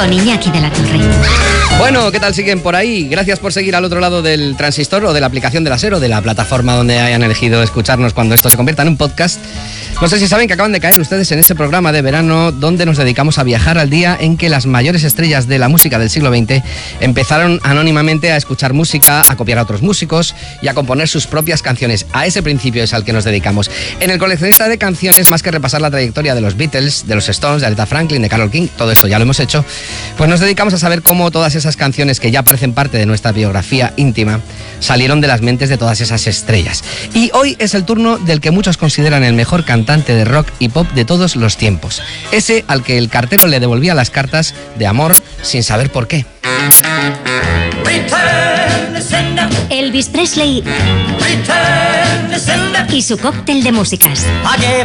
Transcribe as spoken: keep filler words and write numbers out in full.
con Iñaki de la Torre. Bueno, ¿qué tal siguen por ahí? Gracias por seguir al otro lado del transistor o de la aplicación de la SER o de la plataforma donde hayan elegido escucharnos cuando esto se convierta en un podcast. No sé si saben que acaban de caer ustedes en ese programa de verano donde nos dedicamos a viajar al día en que las mayores estrellas de la música del siglo veinte empezaron anónimamente a escuchar música, a copiar a otros músicos y a componer sus propias canciones. A ese principio es al que nos dedicamos. En el coleccionista de canciones, más que repasar la trayectoria de los Beatles, de los Stones, de Aretha Franklin, de Carole King, todo esto ya lo hemos hecho, pues nos dedicamos a saber cómo todas esas canciones que ya parecen parte de nuestra biografía íntima salieron de las mentes de todas esas estrellas. Y hoy es el turno del que muchos consideran el mejor cantante de rock y pop de todos los tiempos. Ese al que el cartero le devolvía las cartas de amor sin saber por qué. Elvis Presley y su cóctel de músicas.